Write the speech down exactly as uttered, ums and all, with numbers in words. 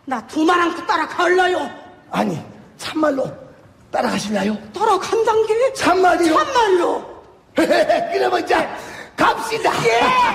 나 두마랑도 따라갈라요. 아니, 참말로 따라가실래요? 따라간단 게? 참말이요? 참말요. 그러면 자, 갑시다. 예!